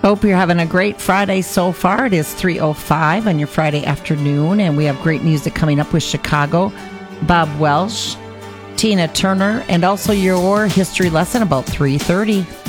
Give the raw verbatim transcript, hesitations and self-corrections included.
Hope you're having a great Friday so far. It is three oh five on your Friday afternoon, and we have great music coming up with Chicago, Bob Welsh, Tina Turner, and also your history lesson about three thirty.